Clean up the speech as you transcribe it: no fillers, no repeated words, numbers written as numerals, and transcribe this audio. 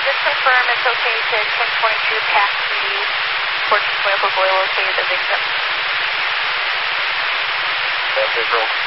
just confirm it's okay to 1022 past the 14 Oil located the victim. That's April.